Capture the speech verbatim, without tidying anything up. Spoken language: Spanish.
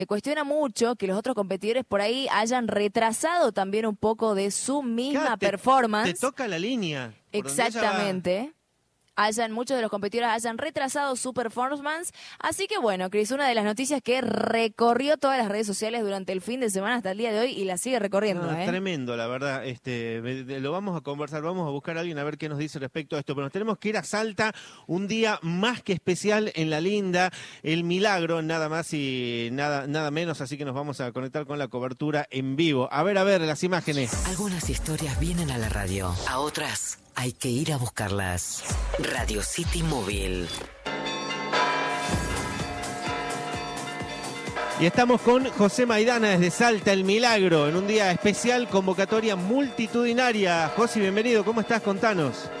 se cuestiona mucho que los otros competidores por ahí hayan retrasado también un poco de su misma Claro, te, performance. Te toca la línea. Exactamente. Hayan, muchos de los competidores hayan retrasado su performance. Así que bueno, Cris, una de las noticias que recorrió todas las redes sociales durante el fin de semana hasta el día de hoy y la sigue recorriendo. No, ¿eh? Tremendo, la verdad. Este, lo vamos a conversar, vamos a buscar a alguien a ver qué nos dice respecto a esto. Pero nos tenemos que ir a Salta, un día más que especial en La Linda, el milagro, nada más y nada, nada menos. Así que nos vamos a conectar con la cobertura en vivo. A ver, a ver, las imágenes. Algunas historias vienen a la radio, a otras hay que ir a buscarlas. Radio City Móvil. Y estamos con José Maidana desde Salta, el milagro, en un día especial, convocatoria multitudinaria. José, bienvenido, ¿cómo estás? Contanos.